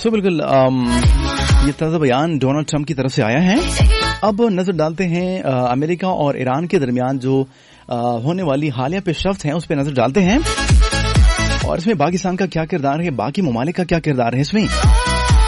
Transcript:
सो बिल्कुल ये ताज़ा बयान डोनाल्ड ट्रंप की तरफ से आया है। अब नजर डालते हैं अमेरिका और ईरान के दरमियान जो होने वाली हालिया पेशरफ्त हैं उस पर नजर डालते हैं और इसमें पाकिस्तान का क्या किरदार है, बाकी ममालिक का क्या किरदार है इसमें।